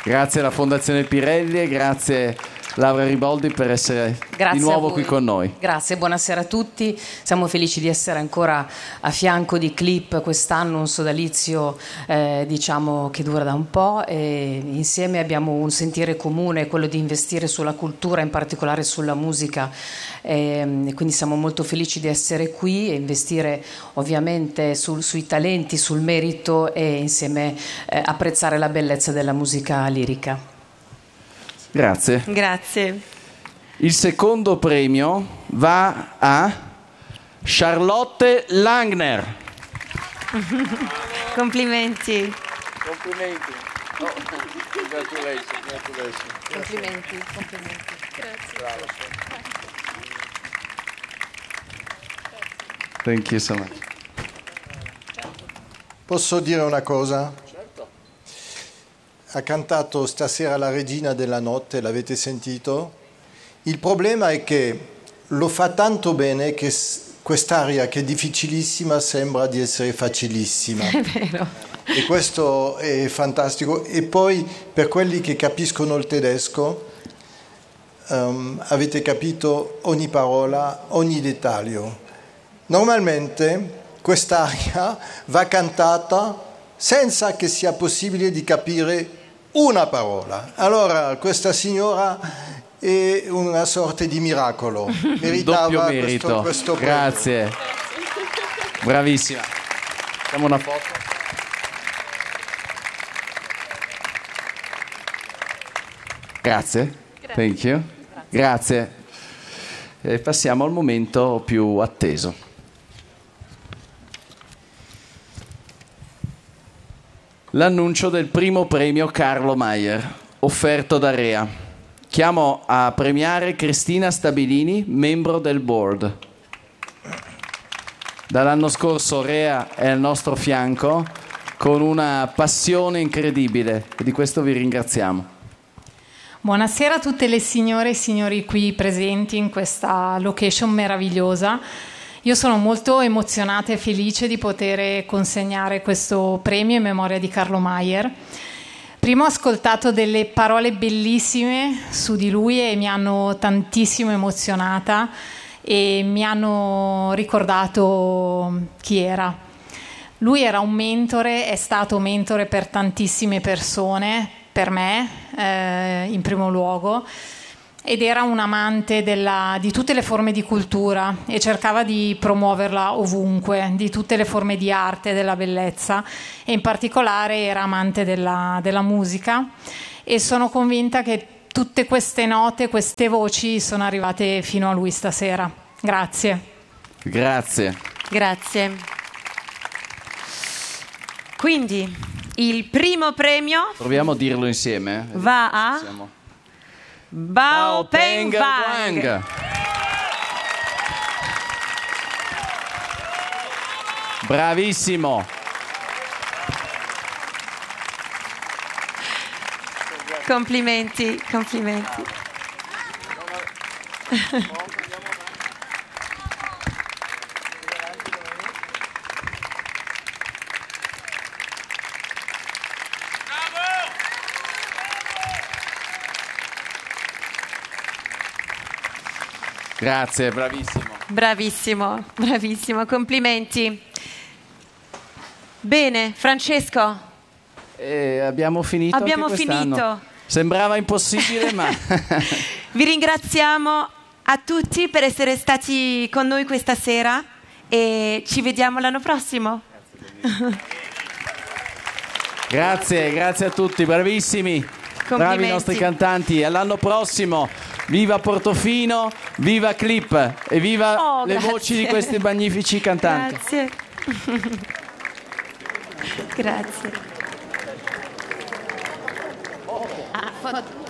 Grazie alla Fondazione Pirelli e grazie Laura Riboldi per essere di nuovo qui con noi. Grazie, buonasera a tutti. Siamo felici di essere ancora a fianco di Clip quest'anno, un sodalizio diciamo che dura da un po', e insieme abbiamo un sentire comune, quello di investire sulla cultura, in particolare sulla musica, e quindi siamo molto felici di essere qui e investire ovviamente sui talenti, sul merito e insieme apprezzare la bellezza della musica lirica. Grazie. Grazie. Il secondo premio va a Charlotte Langner. Complimenti. Complimenti. Oh, congratulations. Complimenti. Grazie. Thank you so much. Posso dire una cosa? Ha cantato stasera la Regina della Notte, l'avete sentito? Il problema è che lo fa tanto bene che quest'aria che è difficilissima sembra di essere facilissima. È vero. E questo è fantastico. E poi per quelli che capiscono il tedesco, avete capito ogni parola, ogni dettaglio. Normalmente quest'aria va cantata senza che sia possibile di capire una parola. Allora questa signora è una sorta di miracolo. Meritava doppio merito. questo Grazie. Bravissima. Facciamo una foto. Grazie. Thank you. Grazie. E passiamo al momento più atteso. L'annuncio del primo premio Carlo Maier, offerto da Rea. Chiamo a premiare Cristina Stabilini, membro del board. Dall'anno scorso Rea è al nostro fianco con una passione incredibile e di questo vi ringraziamo. Buonasera a tutte le signore e signori qui presenti in questa location meravigliosa. Io sono molto emozionata e felice di poter consegnare questo premio in memoria di Carlo Maier. Prima ho ascoltato delle parole bellissime su di lui e mi hanno tantissimo emozionata e mi hanno ricordato chi era. Lui era un mentore, è stato mentore per tantissime persone, per me in primo luogo, ed era un amante di tutte le forme di cultura e cercava di promuoverla ovunque, di tutte le forme di arte, della bellezza, e in particolare era amante della musica, e sono convinta che tutte queste note, queste voci sono arrivate fino a lui stasera. Grazie. Grazie. Grazie. Quindi il primo premio Proviamo a dirlo insieme. va a Bao Peng Wang. Bravissimo. Complimenti, complimenti. Grazie, bravissimo. Bravissimo, bravissimo, complimenti. Bene, Francesco. Abbiamo finito. Abbiamo anche quest'anno. finito. Sembrava impossibile, ma Vi ringraziamo a tutti per essere stati con noi questa sera e ci vediamo l'anno prossimo. grazie a tutti, bravissimi. Bravi i nostri cantanti. All'anno prossimo. Viva Portofino, viva Clip e viva le voci di questi magnifici cantanti. Grazie. Grazie.